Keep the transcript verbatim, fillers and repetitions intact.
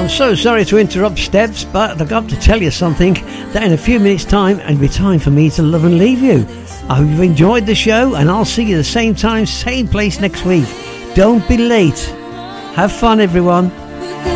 I'm so sorry to interrupt, Steps, but I've got to tell you something, that in a few minutes' time it'll be time for me to love and leave you. I hope you've enjoyed the show, and I'll see you the same time, same place next week. Don't be late. Have fun, everyone.